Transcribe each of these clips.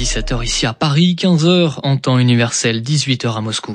17h ici à Paris, 15h en temps universel, 18h à Moscou.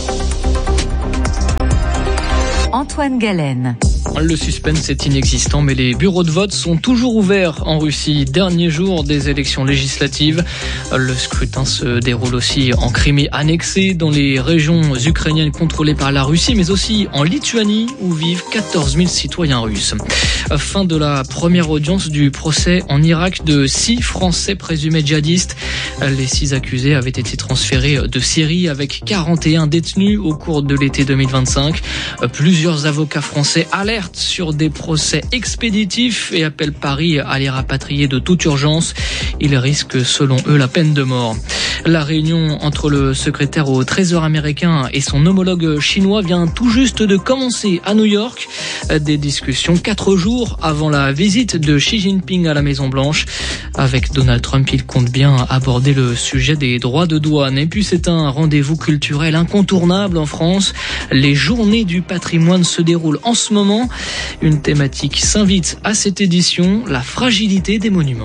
Antoine Galen. Le suspense est inexistant, mais les bureaux de vote sont toujours ouverts en Russie. Dernier jour des élections législatives. Le scrutin se déroule aussi en Crimée annexée, dans les régions ukrainiennes contrôlées par la Russie, mais aussi en Lituanie, où vivent 14 000 citoyens russes. Fin de la première audience du procès en Irak de 6 Français présumés djihadistes. Les 6 accusés avaient été transférés de Syrie avec 41 détenus au cours de l'été 2025. Plusieurs avocats français alertent sur des procès expéditifs et appellent Paris à les rapatrier de toute urgence. Ils risquent selon eux la peine de mort. La réunion entre le secrétaire au Trésor américain et son homologue chinois vient tout juste de commencer à New York. Des discussions 4 jours avant la visite de Xi Jinping à la Maison-Blanche. Avec Donald Trump, il compte bien aborder le sujet des droits de douane. Et puis c'est un rendez-vous culturel incontournable en France. Les journées du patrimoine se déroulent en ce moment. Une thématique s'invite à cette édition, la fragilité des monuments.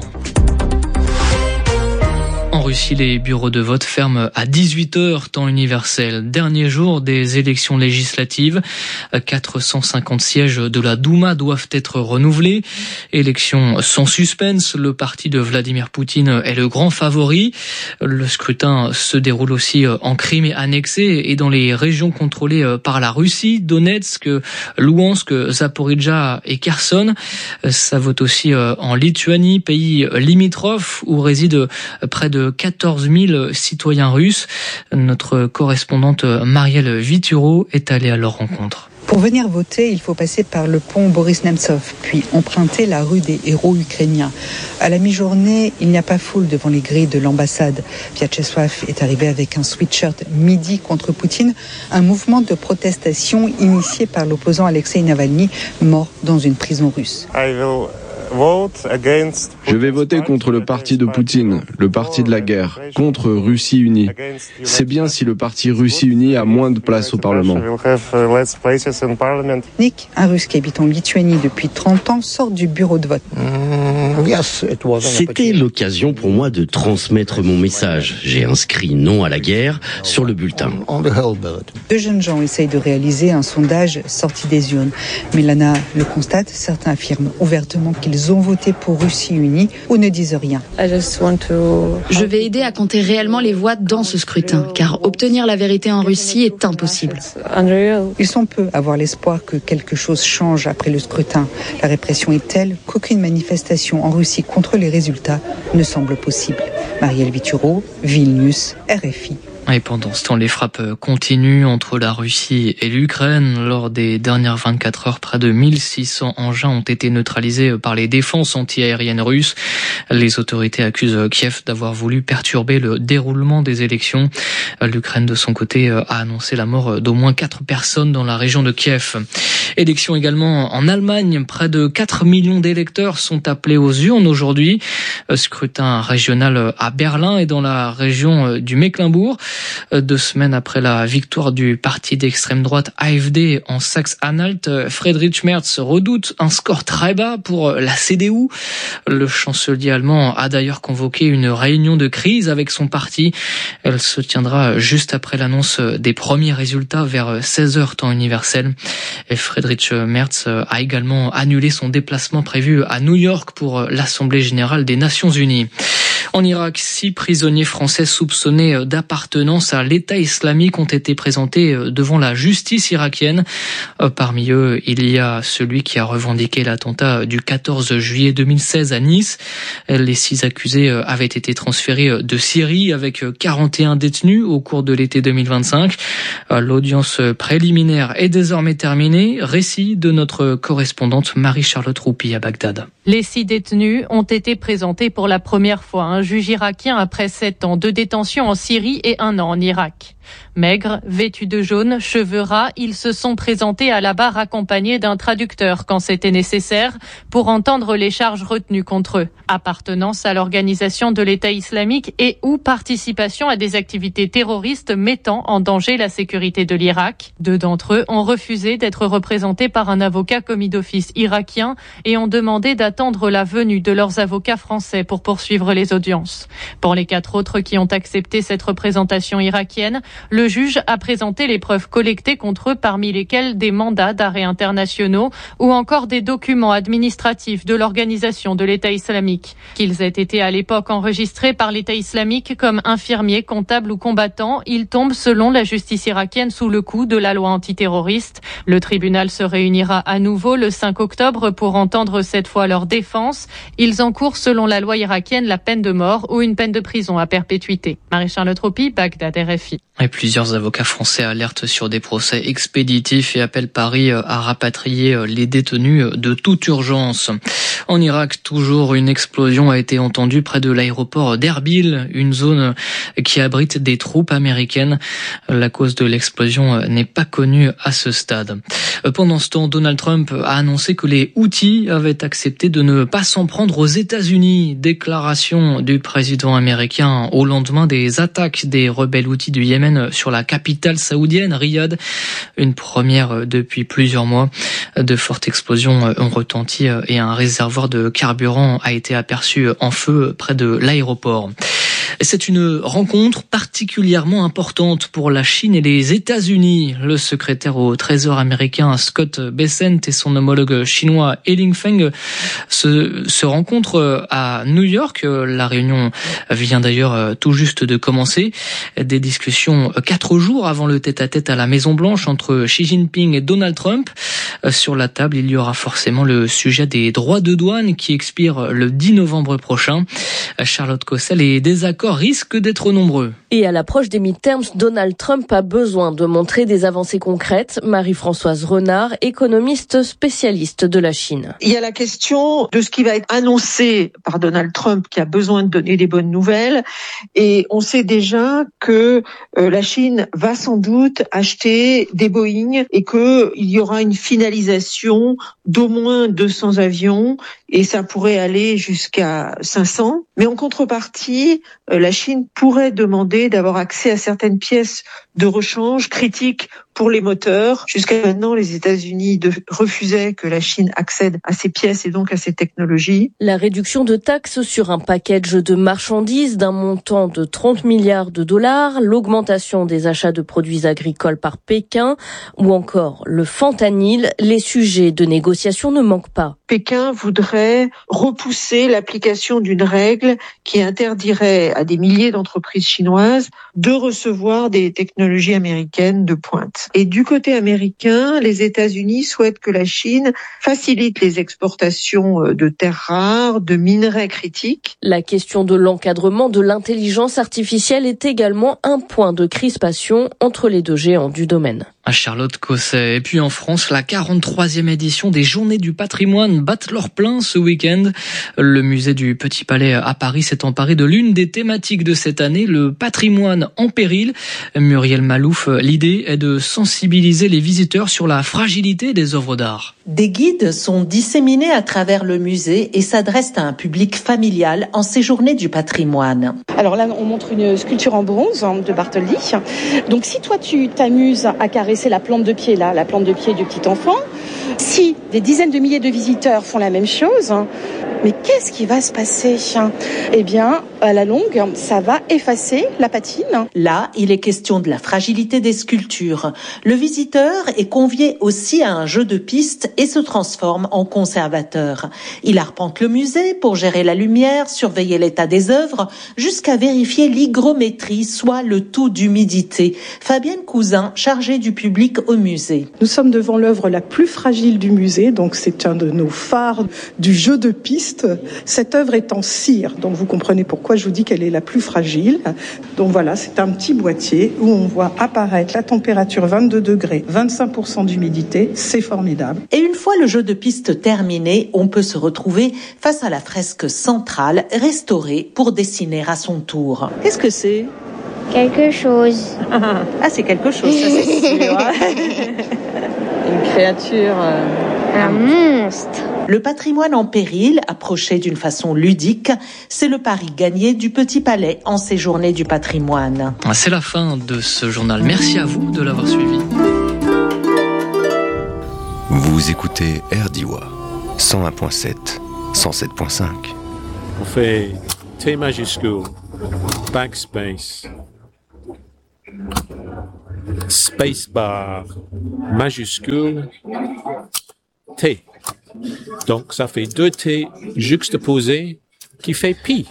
En Russie, les bureaux de vote ferment à 18h, temps universel. Dernier jour des élections législatives. 450 sièges de la Douma doivent être renouvelés. Élection sans suspense. Le parti de Vladimir Poutine est le grand favori. Le scrutin se déroule aussi en Crimée annexée et dans les régions contrôlées par la Russie, Donetsk, Louhansk, Zaporijjia et Kherson. Ça vote aussi en Lituanie, pays limitrophe où résident près de 14 000 citoyens russes. Notre correspondante Marielle Vituro est allée à leur rencontre. Pour venir voter, il faut passer par le pont Boris Nemtsov, puis emprunter la rue des héros ukrainiens. À la mi-journée, il n'y a pas foule devant les grilles de l'ambassade. Vyacheslav est arrivé avec un sweatshirt midi contre Poutine, un mouvement de protestation initié par l'opposant Alexei Navalny, mort dans une prison russe. Je vais voter contre le parti de Poutine, le parti de la guerre, contre Russie Unie. C'est bien si le parti Russie Unie a moins de place au Parlement. Nick, un Russe qui habite en Lituanie depuis 30 ans, sort du bureau de vote. C'était l'occasion pour moi de transmettre mon message. J'ai inscrit non à la guerre sur le bulletin. 2 jeunes gens essayent de réaliser un sondage sorti des urnes. Milana le constate, certains affirment ouvertement qu'ils ont voté pour Russie Unie ou ne disent rien. Je vais aider à compter réellement les voix dans ce scrutin, car obtenir la vérité en Russie est impossible. Ils sont peu à avoir l'espoir que quelque chose change après le scrutin. La répression est telle qu'aucune manifestation en Russie contre les résultats ne semble possible. Marielle Vituro, Vilnius, RFI. Et pendant ce temps, les frappes continuent entre la Russie et l'Ukraine. Lors des dernières 24 heures, près de 1600 engins ont été neutralisés par les défenses antiaériennes russes. Les autorités accusent Kiev d'avoir voulu perturber le déroulement des élections. L'Ukraine, de son côté, a annoncé la mort d'au moins 4 personnes dans la région de Kiev. Élections également en Allemagne. Près de 4 millions d'électeurs sont appelés aux urnes aujourd'hui. Scrutin régional à Berlin et dans la région du Mecklembourg. 2 semaines après la victoire du parti d'extrême droite AfD en Saxe-Anhalt, Friedrich Merz redoute un score très bas pour la CDU. Le chancelier allemand a d'ailleurs convoqué une réunion de crise avec son parti. Elle se tiendra juste après l'annonce des premiers résultats vers 16h temps universel. Et Friedrich Merz a également annulé son déplacement prévu à New York pour l'Assemblée générale des Nations unies. En Irak, 6 prisonniers français soupçonnés d'appartenance à l'État islamique ont été présentés devant la justice irakienne. Parmi eux, il y a celui qui a revendiqué l'attentat du 14 juillet 2016 à Nice. Les 6 accusés avaient été transférés de Syrie avec 41 détenus au cours de l'été 2025. L'audience préliminaire est désormais terminée. Récit de notre correspondante Marie-Charlotte Roupi à Bagdad. Les 6 détenus ont été présentés pour la première fois à un juge irakien après 7 ans de détention en Syrie et 1 an en Irak. Maigres, vêtus de jaune, cheveux ras, ils se sont présentés à la barre accompagnés d'un traducteur quand c'était nécessaire pour entendre les charges retenues contre eux. Appartenance à l'organisation de l'État islamique et ou participation à des activités terroristes mettant en danger la sécurité de l'Irak. 2 d'entre eux ont refusé d'être représentés par un avocat commis d'office irakien et ont demandé d'attendre la venue de leurs avocats français pour poursuivre les audiences. Pour les 4 autres qui ont accepté cette représentation irakienne, le juge a présenté les preuves collectées contre eux, parmi lesquelles des mandats d'arrêt internationaux ou encore des documents administratifs de l'organisation de l'État islamique. Qu'ils aient été à l'époque enregistrés par l'État islamique comme infirmiers, comptables ou combattants, ils tombent selon la justice irakienne sous le coup de la loi antiterroriste. Le tribunal se réunira à nouveau le 5 octobre pour entendre cette fois leur défense. Ils encourent selon la loi irakienne la peine de mort ou une peine de prison à perpétuité. Marie-Charlotte Tropi, Bagdad, RFI. Et plusieurs avocats français alertent sur des procès expéditifs et appellent Paris à rapatrier les détenus de toute urgence. En Irak, toujours une explosion a été entendue près de l'aéroport d'Erbil, une zone qui abrite des troupes américaines. La cause de l'explosion n'est pas connue à ce stade. Pendant ce temps, Donald Trump a annoncé que les Houthis avaient accepté de ne pas s'en prendre aux États-Unis. Déclaration du président américain au lendemain des attaques des rebelles Houthis du Yémen sur la capitale saoudienne, Riyad. Une première depuis plusieurs mois. De fortes explosions ont retenti et un réservoir de carburant a été aperçu en feu près de l'aéroport. C'est une rencontre particulièrement importante pour la Chine et les États-Unis. Le secrétaire au Trésor américain Scott Bessent et son homologue chinois He Feng se rencontrent à New York. La réunion vient d'ailleurs tout juste de commencer. Des discussions 4 jours avant le tête-à-tête à la Maison-Blanche entre Xi Jinping et Donald Trump. Sur la table, il y aura forcément le sujet des droits de douane qui expire le 10 novembre prochain. Charlotte Cossel, les désaccords risquent d'être nombreux. Et à l'approche des midterms, Donald Trump a besoin de montrer des avancées concrètes. Marie-Françoise Renard, économiste spécialiste de la Chine. Il y a la question de ce qui va être annoncé par Donald Trump qui a besoin de donner des bonnes nouvelles. Et on sait déjà que la Chine va sans doute acheter des Boeing et qu'il y aura une finalisation d'au moins 200 avions et ça pourrait aller jusqu'à 500. Mais en contrepartie, la Chine pourrait demander d'avoir accès à certaines pièces de rechange critiques pour les moteurs. Jusqu'à maintenant, les États-Unis refusaient que la Chine accède à ces pièces et donc à ces technologies. La réduction de taxes sur un package de marchandises d'un montant de 30 milliards de dollars, l'augmentation des achats de produits agricoles par Pékin ou encore le fentanyl, les sujets de négociation ne manquent pas. Pékin voudrait repousser l'application d'une règle qui interdirait à des milliers d'entreprises chinoises de recevoir des technologies américaines de pointe. Et du côté américain, les États-Unis souhaitent que la Chine facilite les exportations de terres rares, de minerais critiques. La question de l'encadrement de l'intelligence artificielle est également un point de crispation entre les deux géants du domaine. À Charlotte Cosset. Et puis en France, la 43e édition des Journées du patrimoine battent leur plein ce week-end. Le musée du Petit Palais à Paris s'est emparé de l'une des thématiques de cette année, le patrimoine en péril. Muriel Malouf, l'idée est de sensibiliser les visiteurs sur la fragilité des œuvres d'art. Des guides sont disséminés à travers le musée et s'adressent à un public familial en ces Journées du patrimoine. Alors là, on montre une sculpture en bronze de Bartholdi. Donc si toi tu t'amuses à caresser la plante de pied là, la plante de pied du petit enfant, si des dizaines de milliers de visiteurs font la même chose, mais qu'est-ce qui va se passer ? Eh bien, à la longue, ça va effacer la patine. Là, il est question de la fragilité des sculptures. Le visiteur est convié aussi à un jeu de piste et se transforme en conservateur. Il arpente le musée pour gérer la lumière, surveiller l'état des œuvres, jusqu'à vérifier l'hygrométrie, soit le taux d'humidité. Fabienne Cousin, chargée du public au musée. Nous sommes devant l'œuvre la plus fragile du musée, donc c'est un de nos phares du jeu de piste. Cette œuvre est en cire, donc vous comprenez pourquoi je vous dis qu'elle est la plus fragile. Donc voilà, c'est un petit boîtier où on voit apparaître la température 22 degrés, 25% d'humidité, c'est formidable. Et une fois le jeu de piste terminé, on peut se retrouver face à la fresque centrale restaurée pour dessiner à son tour. Qu'est-ce que c'est ? Quelque chose. Ah, c'est quelque chose, ça c'est sûr. Une créature. Un monstre. Le patrimoine en péril, approché d'une façon ludique, c'est le pari gagné du Petit Palais en ces journées du patrimoine. C'est la fin de ce journal. Merci à vous de l'avoir suivi. Vous écoutez RDIWA 101.7, 107.5. On fait T majuscule, backspace, spacebar, majuscule, T. Donc ça fait 2 T juxtaposés qui fait pi.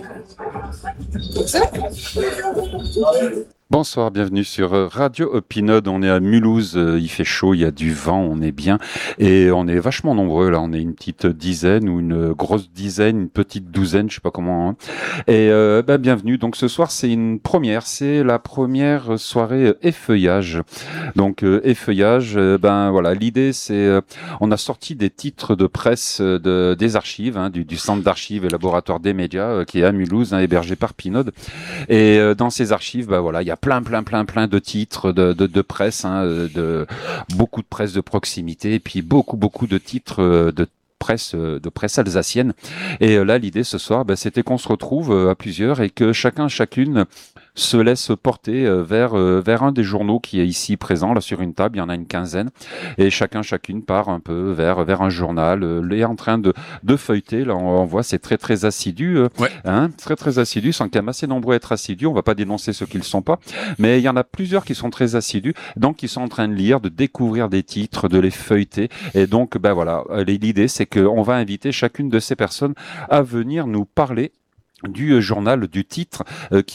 Bonsoir, bienvenue sur Radio Opinode. On est à Mulhouse, il fait chaud, il y a du vent, on est bien et on est vachement nombreux là. On est une petite dizaine ou une grosse dizaine, une petite douzaine, je sais pas comment. Hein. Et bienvenue. Donc ce soir c'est une première, c'est la première soirée effeuillage. Donc effeuillage, voilà, l'idée c'est on a sorti des titres de presse des archives, hein, du centre d'archives et laboratoire des médias qui est à Mulhouse, hein, hébergé par Pinode. Et dans ces archives, voilà, il y a plein de titres de presse, hein, de beaucoup de presse de proximité, et puis beaucoup de titres de presse alsacienne. Et là, l'idée ce soir, c'était qu'on se retrouve à plusieurs et que chacune se laisse porter vers un des journaux qui est ici présent, là sur une table, il y en a une quinzaine, et chacune part un peu vers un journal, est en train de feuilleter, là on voit c'est très assidu, hein, très assidu, sans quand même assez nombreux à être assidus, on va pas dénoncer ceux qui le sont pas, mais il y en a plusieurs qui sont très assidus, donc ils sont en train de lire, de découvrir des titres, de les feuilleter, et donc voilà, l'idée c'est qu'on va inviter chacune de ces personnes à venir nous parler du journal, du titre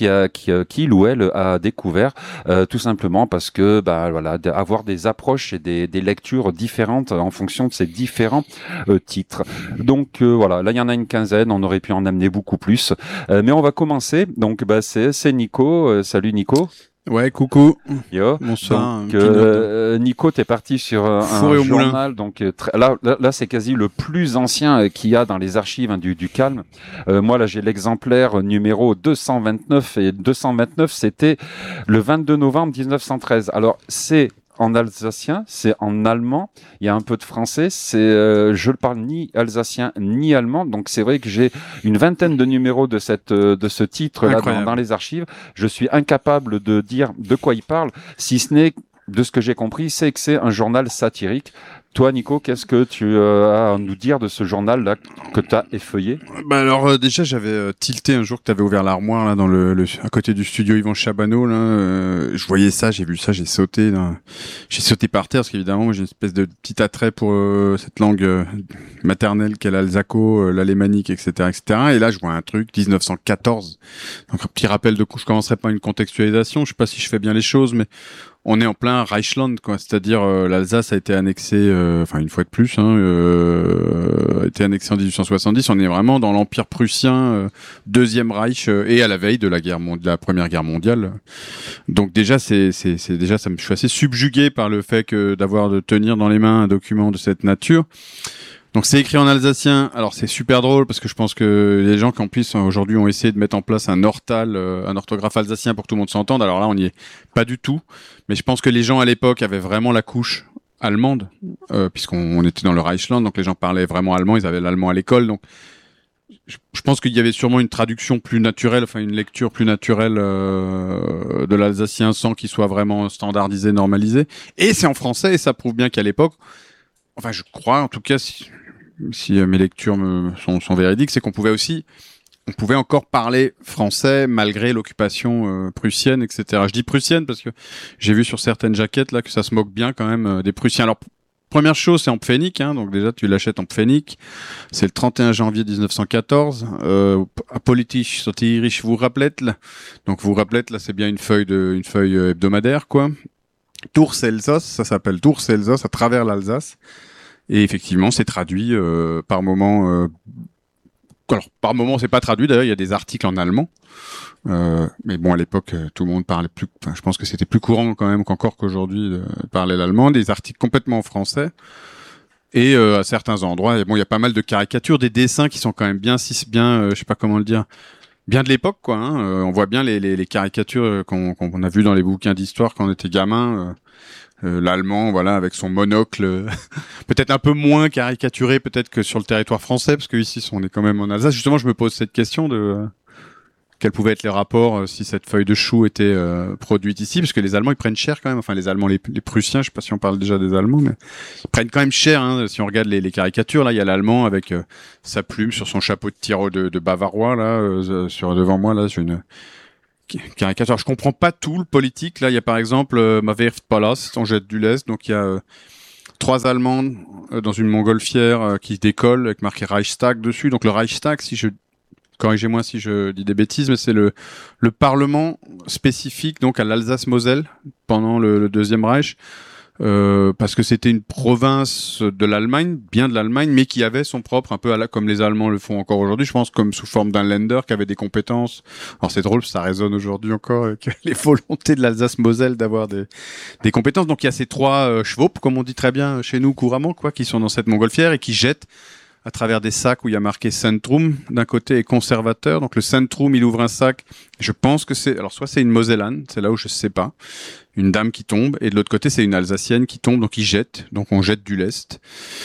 qu'il ou elle a découvert, tout simplement parce que voilà, avoir des approches et des lectures différentes en fonction de ces différents titres. Donc voilà, là il y en a une quinzaine, on aurait pu en amener beaucoup plus, mais on va commencer. Donc c'est Nico. Salut Nico. Ouais, coucou. Yo. Bonsoir. Donc, Nico, t'es parti sur un journal. Donc là, c'est quasi le plus ancien qu'il y a dans les archives, hein, du Calme. Moi, là, j'ai l'exemplaire numéro 229 et 229, c'était le 22 novembre 1913. Alors, c'est en alsacien, c'est en allemand, il y a un peu de français, je ne parle ni alsacien ni allemand, donc c'est vrai que j'ai une vingtaine de numéros de ce titre-là dans les archives. Je suis incapable de dire de quoi il parle, si ce n'est, de ce que j'ai compris, c'est que c'est un journal satirique. Toi, Nico, qu'est-ce que tu as à nous dire de ce journal-là que tu as effeuillé? Alors déjà, j'avais tilté un jour que tu avais ouvert l'armoire là dans à côté du studio Yvan Chabanot. Là, je voyais ça, j'ai vu ça, j'ai sauté par terre parce qu'évidemment, moi, j'ai une espèce de petit attrait pour cette langue maternelle qu'est l'alsaco, l'alémanique, etc., etc. Et là, je vois un truc 1914. Donc un petit rappel de coup. Je commencerai par une contextualisation. Je sais pas si je fais bien les choses, mais on est en plein Reichsland, quoi. C'est-à-dire l'Alsace a été annexée, une fois de plus, a été annexée en 1870. On est vraiment dans l'Empire prussien, Deuxième Reich, et à la veille de la Première Guerre mondiale. Donc déjà, je suis assez subjugué par le fait de tenir dans les mains un document de cette nature. Donc c'est écrit en alsacien. Alors c'est super drôle parce que je pense que les gens qui en plus aujourd'hui ont essayé de mettre en place un orthographe alsacien pour que tout le monde s'entende. Alors là on n'y est pas du tout. Mais je pense que les gens à l'époque avaient vraiment la couche allemande, puisqu'on était dans le Reichsland, donc les gens parlaient vraiment allemand, ils avaient l'allemand à l'école. Donc je pense qu'il y avait sûrement une traduction plus naturelle, une lecture plus naturelle de l'alsacien sans qu'il soit vraiment standardisé, normalisé. Et c'est en français et ça prouve bien qu'à l'époque, je crois en tout cas, si mes lectures sont véridiques, c'est qu'on pouvait encore parler français malgré l'occupation prussienne, etc. Je dis prussienne parce que j'ai vu sur certaines jaquettes là que ça se moque bien quand même des Prussiens. Alors première chose, c'est en pfennig, hein, donc déjà tu l'achètes en pfennig. C'est le 31 janvier 1914. Politisch satirisch Wochenblatt. Donc Wochenblatt là, c'est bien une feuille hebdomadaire quoi. Tours Elsass, ça s'appelle Tours Elsass à travers l'Alsace. Et effectivement, c'est traduit par moment. Alors, par moment, c'est pas traduit. D'ailleurs, il y a des articles en allemand. Mais bon, à l'époque, tout le monde parlait plus. Je pense que c'était plus courant quand même qu'aujourd'hui de parler l'allemand. Des articles complètement en français. Et à certains endroits, il y a pas mal de caricatures, des dessins qui sont quand même bien, je sais pas comment le dire, bien de l'époque, quoi. Hein. On voit bien les caricatures qu'on a vues dans les bouquins d'histoire quand on était gamin. L'allemand, voilà, avec son monocle, peut-être un peu moins caricaturé, peut-être que sur le territoire français, parce que ici, on est quand même en Alsace. Justement, je me pose cette question de quels pouvaient être les rapports si cette feuille de chou était produite ici, parce que les Allemands, ils prennent cher quand même. Enfin, les Allemands, les Prussiens, je sais pas si on parle déjà des Allemands, mais ils prennent quand même cher. Hein, si on regarde les caricatures, là, il y a l'Allemand avec sa plume sur son chapeau de tir de Bavarois, là, sur devant moi, là, sur une caricature. Je comprends pas tout le politique. Là, il y a par exemple Ma Werftpalast, on jette du lest. Donc il y a 3 Allemands dans une montgolfière qui décollent avec marqué Reichstag dessus. Donc le Reichstag, corrigez-moi si je dis des bêtises, mais c'est le parlement spécifique donc à l'Alsace-Moselle pendant le Deuxième Reich. Parce que c'était une province de l'Allemagne, bien de l'Allemagne, mais qui avait son propre, un peu comme les Allemands le font encore aujourd'hui, je pense, comme sous forme d'un Länder qui avait des compétences. Alors c'est drôle, ça résonne aujourd'hui encore avec les volontés de l'Alsace-Moselle d'avoir des compétences. Donc il y a ces 3 Schwab, comme on dit très bien chez nous couramment, quoi, qui sont dans cette montgolfière et qui jettent à travers des sacs où il y a marqué Centrum d'un côté et conservateur. Donc le Centrum, il ouvre un sac. Je pense que alors soit c'est une Mosellane, c'est là où je sais pas, une dame qui tombe, et de l'autre côté c'est une Alsacienne qui tombe, donc ils jettent. Donc on jette du lest.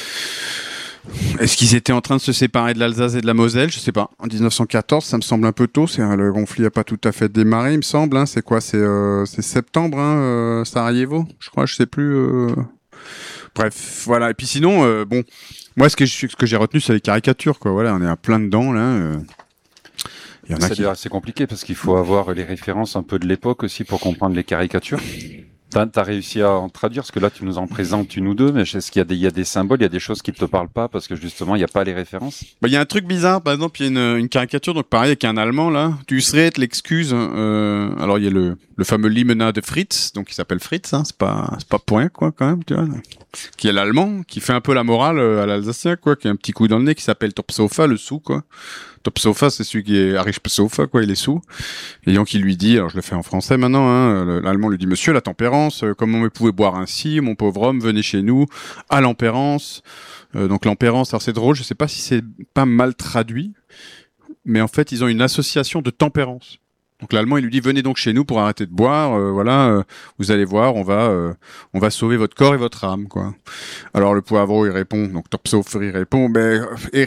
Est-ce qu'ils étaient en train de se séparer de l'Alsace et de la Moselle? Je sais pas. En 1914, ça me semble un peu tôt. Le conflit a pas tout à fait démarré, il me semble. Hein. C'est quoi? C'est septembre, hein, Sarajevo, je crois. Je sais plus. Bref, voilà. Et puis sinon, bon. Moi, ce que j'ai retenu, c'est les caricatures, quoi. Voilà, on est à plein dedans, là. Il y en a C'est assez compliqué parce qu'il faut avoir les références un peu de l'époque aussi pour comprendre les caricatures. T'as réussi à en traduire, parce que là, tu nous en présentes une ou deux, mais est-ce qu'il y a des symboles, il y a des choses qui te parlent pas parce que justement, il n'y a pas les références? Bah, il y a un truc bizarre, par exemple, il y a une caricature, donc pareil, avec un Allemand, là. Tu serais l'excuse, alors il y a le fameux Limonade de Fritz, donc il s'appelle Fritz, hein, c'est pas point, quoi, quand même, tu vois. Qui est l'Allemand, qui fait un peu la morale à l'Alsacien, quoi, qui a un petit coup dans le nez, qui s'appelle Topsofa, le sou, quoi. Topsofa, c'est celui qui est Arish Sofa, quoi, il est sous. Et donc, il lui dit, alors je le fais en français maintenant, hein, l'Allemand lui dit, monsieur, la tempérance, comment vous pouvez boire ainsi, mon pauvre homme, venez chez nous, à l'empérance. Donc, l'empérance, alors c'est drôle, je sais pas si c'est pas mal traduit, mais en fait, ils ont une association de tempérance. Donc l'Allemand, il lui dit, venez donc chez nous pour arrêter de boire, voilà, vous allez voir, on va sauver votre corps et votre âme, quoi. Alors le poivreau, il répond, donc Topsofer, il répond, ben,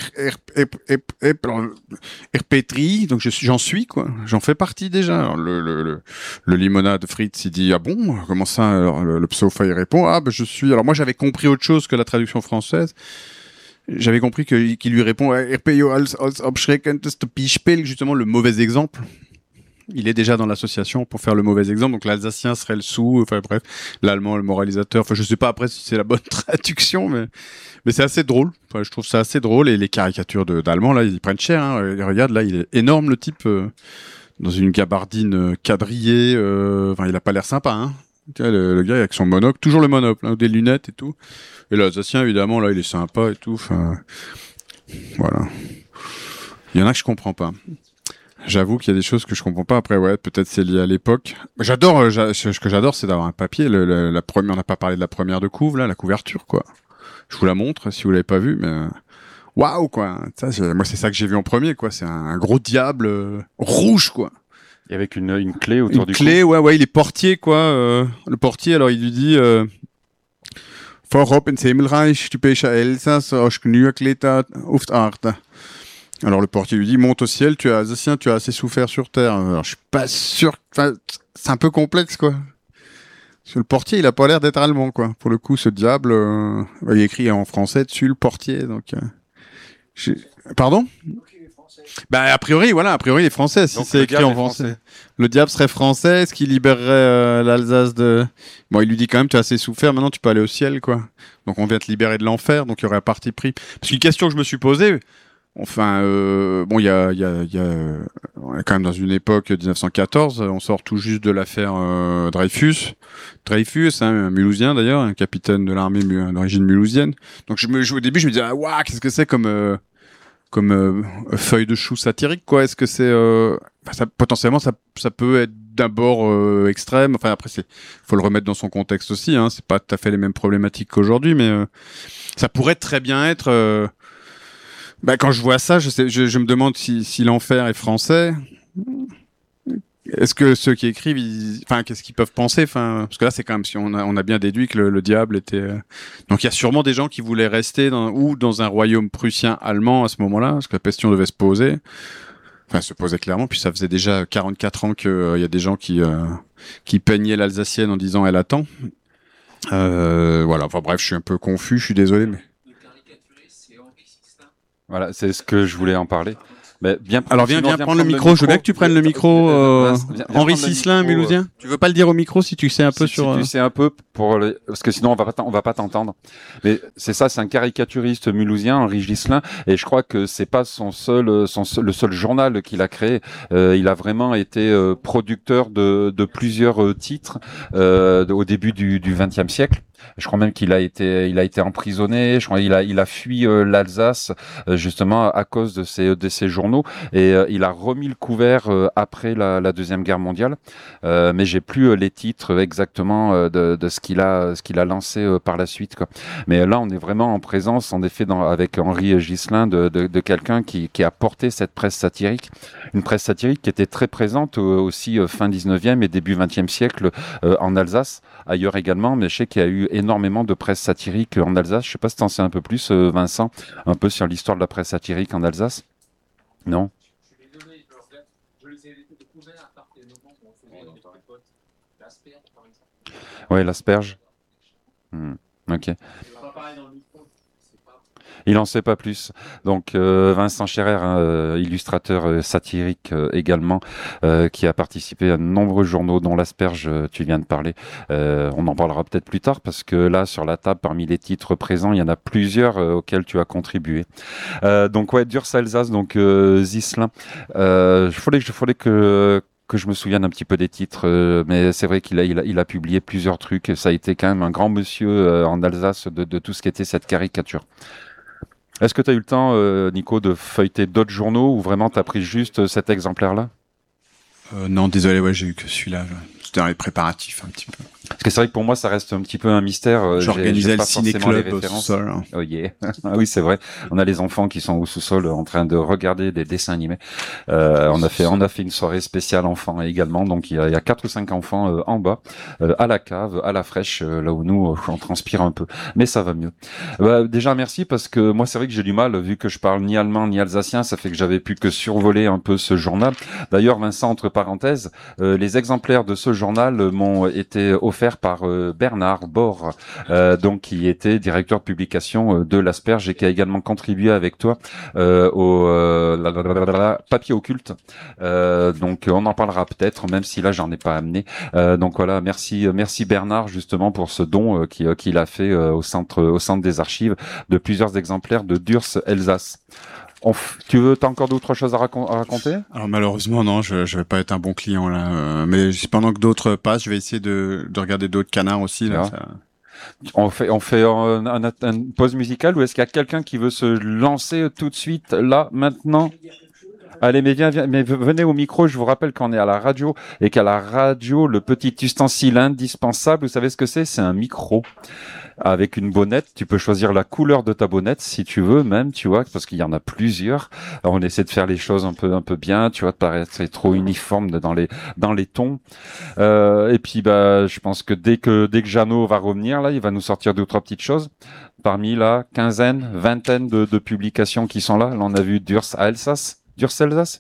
Petri, donc j'en suis, quoi, j'en fais partie déjà. Alors le limonade Fritz, il dit, ah bon, comment ça? Alors le Psofa, il répond, ah ben je suis, alors moi j'avais compris autre chose que la traduction française. J'avais compris qu'il lui répond, RPO als abschreckendste Beispiel, justement le mauvais exemple. Il est déjà dans l'association pour faire le mauvais exemple, donc l'Alsacien serait le sou, enfin bref, l'Allemand le moralisateur, enfin je sais pas après si c'est la bonne traduction, mais c'est assez drôle, enfin, je trouve ça assez drôle, et les caricatures d'Allemands, là, ils prennent cher, hein. Regarde, là, il est énorme le type, dans une gabardine quadrillée, enfin il a pas l'air sympa, hein. Tu vois, le gars avec son monocle, toujours le monocle, hein, des lunettes et tout, et l'Alsacien évidemment, là, il est sympa et tout, enfin, voilà. Il y en a que je comprends pas. J'avoue qu'il y a des choses que je comprends pas. Après, ouais, peut-être c'est lié à l'époque. Ce que j'adore, c'est d'avoir un papier. La première, on n'a pas parlé de la première de couve, là, la couverture, quoi. Je vous la montre si vous l'avez pas vue, mais waouh, quoi. Ça, moi, c'est ça que j'ai vu en premier, quoi. C'est un gros diable rouge, quoi. Et avec une clé autour du cou. Une clé, ouais, il est portier, quoi. Le portier, alors il lui dit. Vorop ins Himmelreich, du Pecha Elsass, aus Gnürkleta, uft Arte. Alors le portier lui dit, monte au ciel, tu es alsacien, tu as assez souffert sur terre. Alors je suis pas sûr, enfin, c'est un peu complexe, quoi. Parce que le portier, il a pas l'air d'être allemand, quoi. Pour le coup, ce diable, il est écrit en français dessus, le portier, donc... Pardon? Bah a priori, il est français, si c'est écrit en français. Le diable serait français, est-ce qu'il libérerait l'Alsace de... Bon, il lui dit quand même, tu as assez souffert, maintenant tu peux aller au ciel, quoi. Donc on vient te libérer de l'enfer, donc il y aurait un parti pris. Parce qu'une question que je me suis posée... Enfin, bon, on est quand même dans une époque 1914. On sort tout juste de l'affaire Dreyfus. Dreyfus, un Mulhousien d'ailleurs, un capitaine de l'armée d'origine mulhousienne. Donc au début, je me disais, ah, waouh, qu'est-ce que c'est comme feuille de chou satirique, quoi. Est-ce que c'est potentiellement ça peut être d'abord extrême. Enfin après, faut le remettre dans son contexte aussi. Hein. C'est pas tout à fait les mêmes problématiques qu'aujourd'hui, mais ça pourrait très bien être. Quand je vois ça, je me demande si l'enfer est français Est-ce que ceux qui écrivent, qu'est-ce qu'ils peuvent penser, parce que là, c'est quand même si on a bien déduit que le diable était. Donc, il y a sûrement des gens qui voulaient rester dans un royaume prussien allemand à ce moment-là, parce que la question devait se poser. Enfin, se posait clairement. Puis ça faisait déjà 44 ans qu'il y a des gens qui peignaient l'Alsacienne en disant elle attend. Voilà. Enfin bref, je suis un peu confus. Je suis désolé, mais. Voilà, c'est ce que je voulais en parler. Mais alors viens prendre le micro. Je veux bien que tu prennes le micro. Henri Sisselin, Mulhousien. Tu veux pas le dire au micro si tu sais un peu sur. Si tu sais un peu parce que sinon on va pas t'entendre. Mais c'est ça, c'est un caricaturiste mulhousien, Henri Sisselin, et je crois que c'est pas le seul journal qu'il a créé. Il a vraiment été producteur de plusieurs titres au début du XXe siècle. Je crois même qu'il a été emprisonné. Je crois il a fui l'Alsace justement à cause de ces journaux, et il a remis le couvert après la Deuxième Guerre mondiale. Mais j'ai plus les titres exactement de ce qu'il a lancé par la suite, quoi. Mais là, on est vraiment en présence, en effet, avec Henri Sisselin, de quelqu'un qui a porté cette presse satirique, une presse satirique qui était très présente aussi fin 19e et début 20e siècle en Alsace, ailleurs également, mais je sais qu'il y a eu énormément de presse satirique en Alsace. Je sais pas si t'en sais un peu plus, Vincent, un peu sur l'histoire de la presse satirique en Alsace. Non? Je les ai découverts à partir des moments où on faisait avec des potes. L'asperge, par exemple. Ouais, l'asperge. Ok. Il en sait pas plus. Donc Vincent Scherer, illustrateur satirique également, qui a participé à de nombreux journaux, dont l'Asperge, tu viens de parler. On en parlera peut-être plus tard, parce que là, sur la table, parmi les titres présents, il y en a plusieurs auxquels tu as contribué. Donc ouais, Durs Alsace, donc Sisselin. Fallait que je me souvienne un petit peu des titres, mais c'est vrai qu'il a publié plusieurs trucs. Ça a été quand même un grand monsieur en Alsace de tout ce qui était cette caricature. Est-ce que tu as eu le temps, Nico, de feuilleter d'autres journaux, ou vraiment tu as pris juste cet exemplaire-là? Non, désolé, ouais, j'ai eu que celui-là. C'était dans les préparatifs un petit peu. Parce que c'est vrai que pour moi, ça reste un petit peu un mystère. J'organisais le ciné-club au sous-sol. Oh yeah. Ah oui, c'est vrai. On a les enfants qui sont au sous-sol en train de regarder des dessins animés. On a fait une soirée spéciale enfants également. Donc il y a 4 ou 5 enfants en bas, à la cave, à la fraîche, là où nous on transpire un peu. Mais ça va mieux. Déjà merci, parce que moi c'est vrai que j'ai du mal, vu que je parle ni allemand ni alsacien. Ça fait que j'avais pu que survoler un peu ce journal. D'ailleurs, Vincent, entre parenthèses, les exemplaires de ce journal m'ont été offerts par Bernard Bor, donc qui était directeur de publication de l'Asperge, et qui a également contribué avec toi au papier occulte. Donc on en parlera peut-être, même si là j'en ai pas amené. Donc voilà, merci Bernard justement pour ce don qu'il a fait au centre des archives de plusieurs exemplaires de Durs Alsace. T'as encore d'autres choses à raconter? Alors malheureusement non, je vais pas être un bon client là, mais pendant que d'autres passent, je vais essayer de regarder d'autres canards aussi là. Ça... On fait une pause musicale, ou est-ce qu'il y a quelqu'un qui veut se lancer tout de suite là maintenant? Allez, mais venez au micro. Je vous rappelle qu'on est à la radio, et qu'à la radio, le petit ustensile indispensable, vous savez ce que c'est? C'est un micro. Avec une bonnette, tu peux choisir la couleur de ta bonnette si tu veux, même, tu vois, parce qu'il y en a plusieurs. Alors, on essaie de faire les choses un peu bien, tu vois, de paraître trop uniforme dans les tons. Et puis je pense que dès que Jeannot va revenir là, il va nous sortir 2 ou 3 petites choses. Parmi la vingtaine de publications qui sont là. Là, on a vu Durs Alsace. Durs Alsace.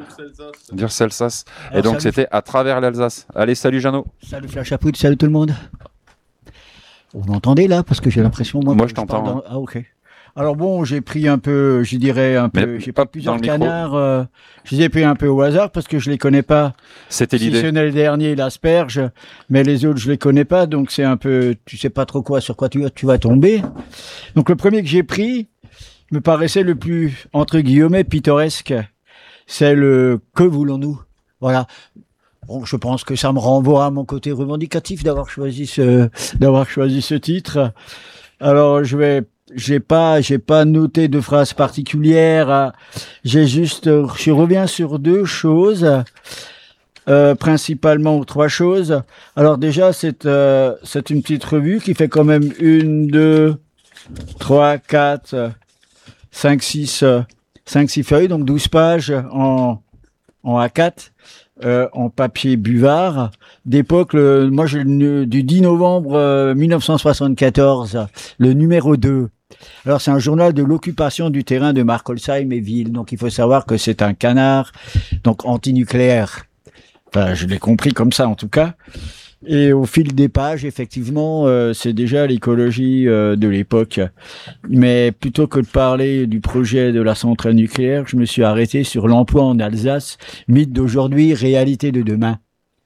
Et donc c'était à travers l'Alsace. Allez, salut Jeannot. Salut Flash Chapout, salut tout le monde. Vous m'entendez là? Parce que j'ai l'impression... Moi je t'entends. Ah ok. Alors bon, j'ai pris un peu, je dirais un peu, j'ai pas plusieurs canards, je les ai pris un peu au hasard parce que je les connais pas. C'était l'idée. Si ce n'est le dernier, l'Asperge, mais les autres je les connais pas, donc c'est un peu, tu sais pas trop sur quoi tu vas tomber. Donc le premier que j'ai pris me paraissait le plus, entre guillemets, pittoresque. C'est le « Que voulons-nous » Voilà. Bon, je pense que ça me renvoie à mon côté revendicatif d'avoir choisi ce titre. Alors, j'ai pas noté de phrase particulière. Je reviens sur 2 choses, principalement 3 choses. Alors déjà, c'est une petite revue qui fait quand même 1, 2, 3, 4, 5, 6 feuilles, donc 12 pages en en A4, en papier buvard, d'époque, du 10 novembre 1974, le numéro 2. Alors, c'est un journal de l'occupation du terrain de Markolsheim et Ville. Donc, il faut savoir que c'est un canard, donc antinucléaire. Enfin, je l'ai compris comme ça, en tout cas. Et au fil des pages, effectivement, c'est déjà l'écologie de l'époque. Mais plutôt que de parler du projet de la centrale nucléaire, je me suis arrêté sur l'emploi en Alsace, mythe d'aujourd'hui, réalité de demain.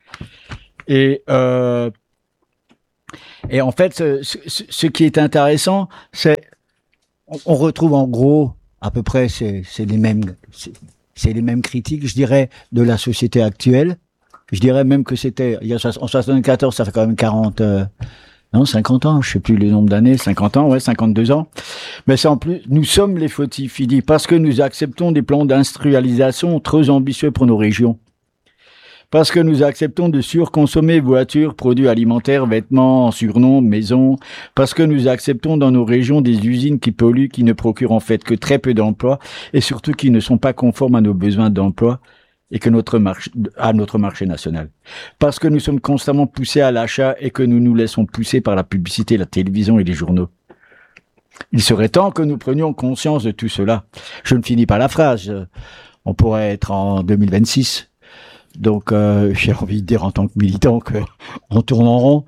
Et en fait, ce qui est intéressant, c'est on retrouve en gros à peu près c'est les mêmes critiques, je dirais, de la société actuelle. Je dirais même que en 74, ça fait quand même 50 ans, je sais plus le nombre d'années, 50 ans, 52 ans. Mais c'est en plus, nous sommes les fautifs, il dit, parce que nous acceptons des plans d'industrialisation trop ambitieux pour nos régions. Parce que nous acceptons de surconsommer voitures, produits alimentaires, vêtements, en surnombre, maisons. Parce que nous acceptons dans nos régions des usines qui polluent, qui ne procurent en fait que très peu d'emplois et surtout qui ne sont pas conformes à nos besoins d'emploi et que notre marché national. Parce que nous sommes constamment poussés à l'achat et que nous nous laissons pousser par la publicité, la télévision et les journaux. Il serait temps que nous prenions conscience de tout cela. Je ne finis pas la phrase. On pourrait être en 2026. Donc, j'ai envie de dire en tant que militant qu'on tourne en rond.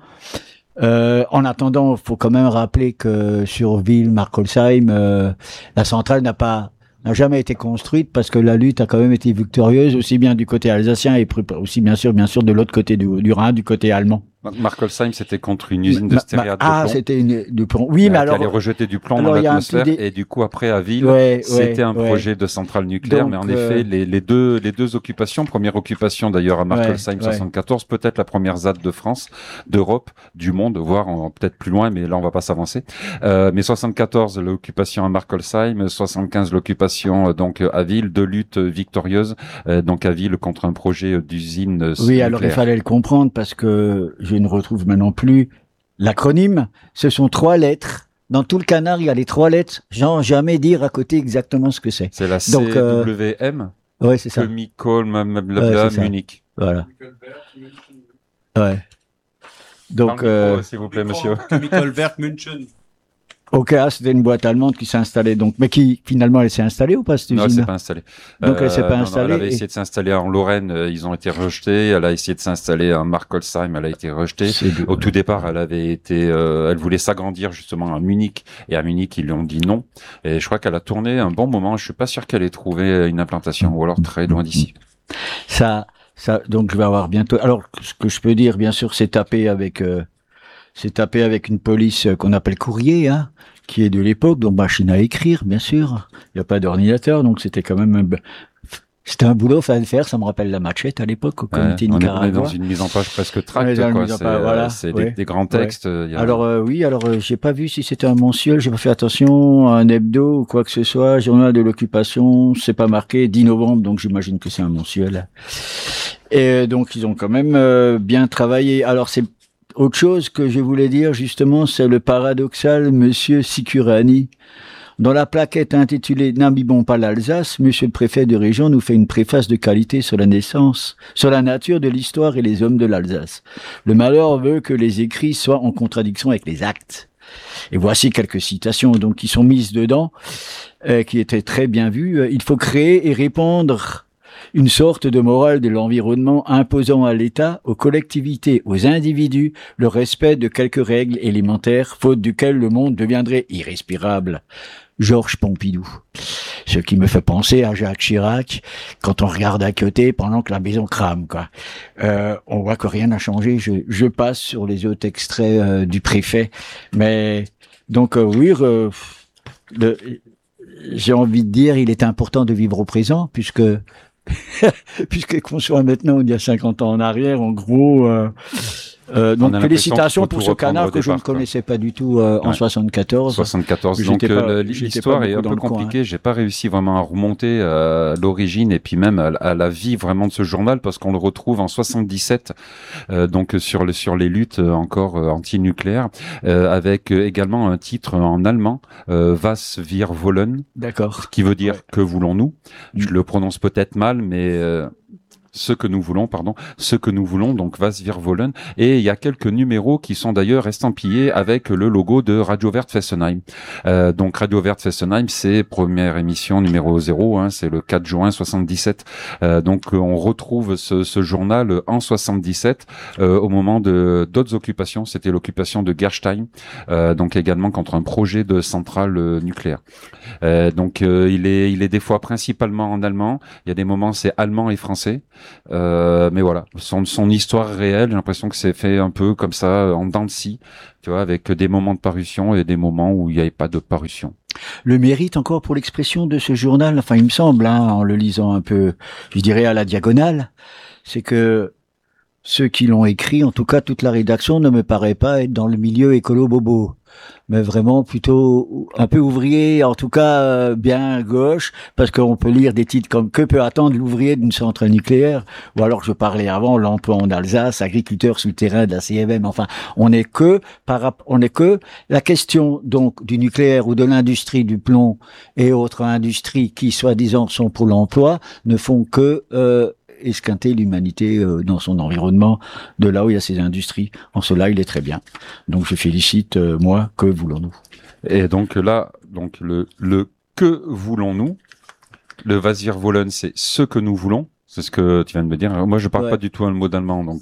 En attendant, il faut quand même rappeler que sur Ville, Markolsheim, la centrale n'a jamais été construite parce que la lutte a quand même été victorieuse, aussi bien du côté alsacien et aussi bien sûr de l'autre côté du Rhin, du côté allemand. Markolsheim, c'était contre une usine de stéréate de plomb. C'était de plomb. Oui, mais alors. Qui allait rejeter du plomb dans l'atmosphère. Et du coup, après, à Ville, c'était un projet de centrale nucléaire. Donc, mais en effet, les deux occupations, première occupation d'ailleurs à Markolsheim, 74, peut-être la première ZAD de France, d'Europe, du monde, voire peut-être plus loin, mais là, on va pas s'avancer. Mais 74, l'occupation à Markolsheim, 75, l'occupation, donc, à Ville, deux luttes victorieuses, donc à Ville contre un projet d'usine nucléaire. Oui, alors il fallait le comprendre parce que je ne retrouve maintenant plus l'acronyme. Ce sont 3 lettres. Dans tout le canard, il y a les 3 lettres. Sans jamais dire à côté exactement ce que c'est. C'est la CWM. Ouais, c'est ça. Munich. Voilà. Ouais. Donc, s'il vous plaît, monsieur. Chemicalwerk München. Ok, c'était une boîte allemande qui s'est installée, donc, mais qui finalement elle s'est installée ou pas cette usine? Non, elle s'est pas installée. Donc elle s'est pas installée. Elle avait essayé de s'installer en Lorraine, ils ont été rejetés. Elle a essayé de s'installer à Markolsheim, elle a été rejetée. Au tout départ, elle voulait s'agrandir justement à Munich, et à Munich ils lui ont dit non. Et je crois qu'elle a tourné un bon moment. Je suis pas sûr qu'elle ait trouvé une implantation, ou alors très loin d'ici. Ça, donc je vais avoir bientôt. Alors ce que je peux dire, bien sûr, c'est taper avec une police qu'on appelle courrier, hein, qui est de l'époque, donc machine à écrire, bien sûr. Il n'y a pas d'ordinateur, donc c'était quand même c'était un boulot, fallait le faire. Ça me rappelle la machette à l'époque au comité Nicaragua. On est dans une mise en page presque tract, quoi. C'est des grands textes. Alors j'ai pas vu si c'était un mensuel, j'ai pas fait attention, un hebdo ou quoi que ce soit, journal de l'occupation, c'est pas marqué 10 novembre, donc j'imagine que c'est un mensuel. Et donc ils ont quand même bien travaillé. Alors c'est autre chose que je voulais dire, justement, c'est le paradoxal Monsieur Sicurani. Dans la plaquette intitulée « N'abîmons pas l'Alsace », Monsieur le préfet de région nous fait une préface de qualité sur la nature de l'histoire et les hommes de l'Alsace. Le malheur veut que les écrits soient en contradiction avec les actes. Et voici quelques citations donc qui sont mises dedans, qui étaient très bien vues. Il faut créer et répandre une sorte de morale de l'environnement imposant à l'État, aux collectivités, aux individus, le respect de quelques règles élémentaires, faute duquel le monde deviendrait irrespirable. Georges Pompidou. Ce qui me fait penser à Jacques Chirac, quand on regarde à côté pendant que la maison crame, quoi. On voit que rien n'a changé. Je passe sur les autres extraits du préfet. Mais, donc, oui, j'ai envie de dire, il est important de vivre au présent, puisque qu'on soit maintenant il y a 50 ans en arrière, en gros, donc félicitations pour ce canard que je ne connaissais pas du tout en 74. 74. Donc l'histoire est un peu compliquée. J'ai pas réussi vraiment à remonter à l'origine et puis même à la vie vraiment de ce journal parce qu'on le retrouve en 77, donc sur les luttes encore anti-nucléaires, avec également un titre en allemand, Was wir wollen. D'accord. Qui veut dire que voulons-nous. Je le prononce peut-être mal, mais ce que nous voulons, donc Was wir wollen. Et il y a quelques numéros qui sont d'ailleurs estampillés avec le logo de Radio Vert Fessenheim. Donc Radio Vert Fessenheim, c'est première émission numéro 0, hein, c'est le 4 juin 77. Donc on retrouve ce journal en 77 au moment de d'autres occupations. C'était l'occupation de Gerstein, donc également contre un projet de centrale nucléaire. Donc il est des fois principalement en allemand. Il y a des moments c'est allemand et français. Mais voilà, son histoire réelle, j'ai l'impression que c'est fait un peu comme ça, en dents de scie, tu vois, avec des moments de parution et des moments où il n'y avait pas de parution. Le mérite encore pour l'expression de ce journal, enfin il me semble, hein, en le lisant un peu, je dirais à la diagonale, c'est que ceux qui l'ont écrit, en tout cas toute la rédaction, ne me paraît pas être dans le milieu écolo-bobo, mais vraiment plutôt un peu ouvrier, en tout cas bien gauche, parce qu'on peut lire des titres comme « Que peut attendre l'ouvrier d'une centrale nucléaire ?» ou alors je parlais avant, l'emploi en Alsace, agriculteur sur le terrain de la CFM, enfin on n'est que la question donc du nucléaire ou de l'industrie du plomb et autres industries qui soi-disant sont pour l'emploi ne font que esquinter l'humanité dans son environnement, de là où il y a ces industries. En cela, il est très bien. Donc, je félicite, moi, que voulons-nous? Et donc là, donc le que voulons-nous? Le Was wir wollen, c'est ce que nous voulons. C'est ce que tu viens de me dire. Moi, je parle pas du tout un mot d'allemand, donc.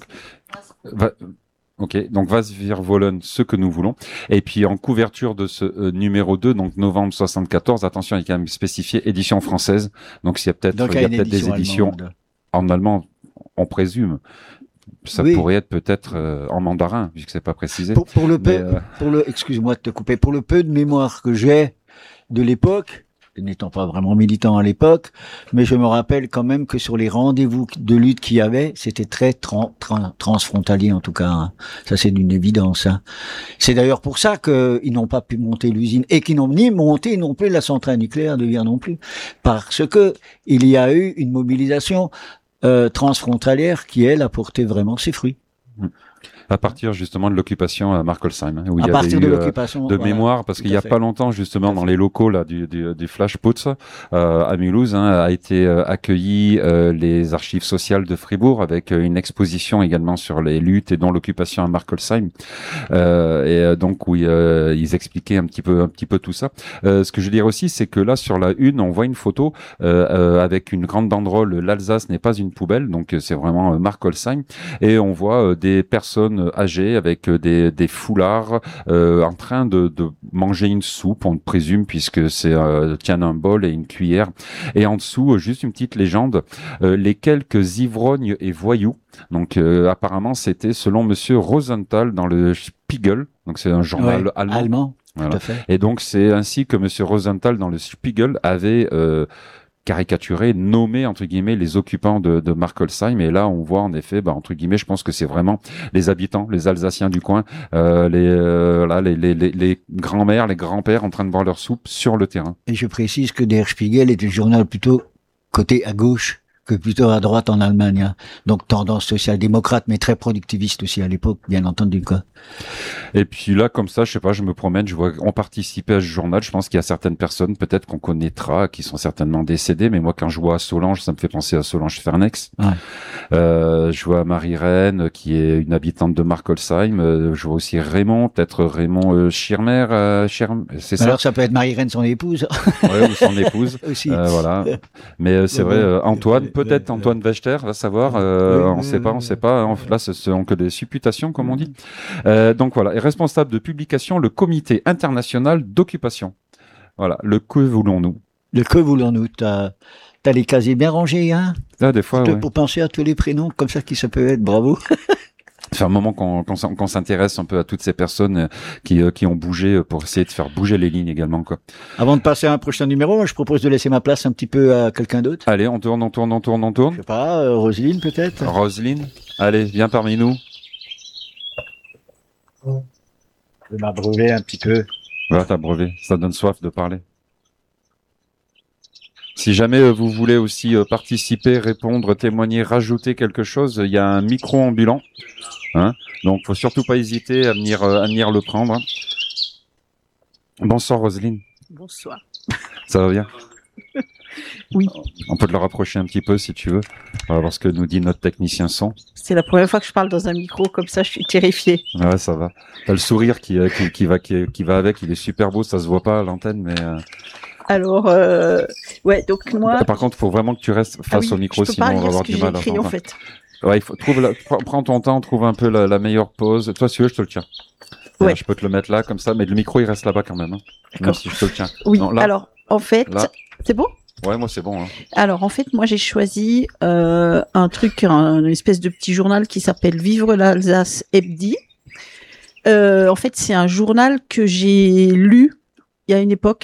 Ok, donc Was wir wollen, ce que nous voulons. Et puis en couverture de ce numéro 2, donc novembre 74, attention, il y a quand même spécifié édition française. Donc s'il y a peut-être des éditions en allemand, on présume. Ça pourrait être peut-être en mandarin, puisque c'est pas précisé. Excuse-moi de te couper, pour le peu de mémoire que j'ai de l'époque, n'étant pas vraiment militant à l'époque, mais je me rappelle quand même que sur les rendez-vous de lutte qu'il y avait, c'était très transfrontalier en tout cas. Hein. Ça c'est d'une évidence. Hein. C'est d'ailleurs pour ça qu'ils n'ont pas pu monter l'usine et qu'ils n'ont ni monté non plus la centrale nucléaire de Vire non plus, parce que il y a eu une mobilisation transfrontalière qui, elle, a porté vraiment ses fruits. À partir justement de l'occupation à Markolsheim, hein, où il y avait eu de mémoire, parce qu'il y a pas longtemps justement dans les locaux là du Flashputz à Mulhouse, hein, a été accueilli les archives sociales de Fribourg avec une exposition également sur les luttes et dont l'occupation à Markolsheim, et donc où ils expliquaient un petit peu tout ça. Ce que je veux dire aussi, c'est que là sur la une, on voit une photo avec une grande banderole, l'Alsace n'est pas une poubelle, donc c'est vraiment Markolsheim, et on voit des personnes âgés avec des foulards en train de manger une soupe, on présume, puisque c'est tiennent un bol et une cuillère, et en dessous juste une petite légende, les quelques ivrognes et voyous. Donc apparemment c'était selon monsieur Rosenthal dans le Spiegel, donc c'est un journal allemand. Voilà. Tout à fait. Et donc c'est ainsi que monsieur Rosenthal dans le Spiegel avait caricaturé, nommé entre guillemets les occupants de Markolsheim, et là on voit en effet, entre guillemets, je pense que c'est vraiment les habitants, les Alsaciens du coin, les grands-mères, les grands-pères en train de boire leur soupe sur le terrain. Et je précise que Der Spiegel est un journal plutôt côté à gauche que plutôt à droite en Allemagne, hein. Donc tendance social-démocrate, mais très productiviste aussi à l'époque, bien entendu, quoi. Et puis là, comme ça, je sais pas, je me promène, je vois, on participait à ce journal, je pense qu'il y a certaines personnes, peut-être qu'on connaîtra, qui sont certainement décédées, mais moi, quand je vois Solange, ça me fait penser à Solange Fernex. Ouais. Je vois Marie-Reine, qui est une habitante de Markolsheim, je vois aussi Raymond, peut-être Raymond Schirmer, c'est ça? Alors ça peut être Marie-Reine, son épouse. Ouais, ou son épouse. Aussi. Voilà. Mais c'est vrai, Antoine, peut-être Antoine Wechter, va savoir, on sait pas, là ce sont que des supputations comme on dit. Donc voilà, et responsable de publication, le comité international d'occupation. Voilà, le que voulons-nous? Le que voulons-nous, t'as les casiers bien rangés, hein? Là, des fois, pour penser à tous les prénoms, comme ça qui ça peut être, bravo. C'est un moment qu'on s'intéresse un peu à toutes ces personnes qui ont bougé pour essayer de faire bouger les lignes également, quoi. Avant de passer à un prochain numéro, je propose de laisser ma place un petit peu à quelqu'un d'autre. Allez, on tourne. Je sais pas, Roselyne peut-être. Roselyne, allez, viens parmi nous. Je vais m'abreuver un petit peu. Voilà, t'abreuver, ça donne soif de parler. Si jamais vous voulez aussi participer, répondre, témoigner, rajouter quelque chose, il y a un micro ambulant, hein, donc faut surtout pas hésiter à venir le prendre. Bonsoir Roselyne. Bonsoir. Ça va bien? Oui. On peut te le rapprocher un petit peu si tu veux. On va voir ce que nous dit notre technicien son. C'est la première fois que je parle dans un micro comme ça, je suis terrifiée. Ouais, ça va. T'as le sourire qui va avec, il est super beau, ça se voit pas à l'antenne, mais... Alors, ouais, donc moi... Par contre, il faut vraiment que tu restes face au micro, sinon on va avoir du mal à entendre. En fait. Ouais, prends ton temps, trouve un peu la meilleure pause. Toi, si tu veux, je te le tiens. Ouais. Je peux te le mettre là, comme ça, mais le micro, il reste là-bas quand même. Même si je te le tiens. Oui, non, là, alors, en fait, c'est bon? Ouais, moi, c'est bon. Hein. Alors, en fait, moi, j'ai choisi un truc, une espèce de petit journal qui s'appelle Vivre l'Alsace Hebdi. En fait, c'est un journal que j'ai lu il y a une époque